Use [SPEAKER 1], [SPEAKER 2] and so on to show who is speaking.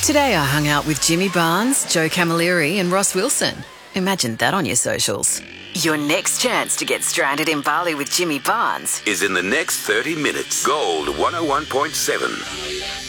[SPEAKER 1] Today I hung out with Jimmy Barnes, Joe Camilleri and Ross Wilson. Imagine that on your socials. Your next chance to get stranded in Bali with Jimmy Barnes
[SPEAKER 2] is in the next 30 minutes. Gold 101.7.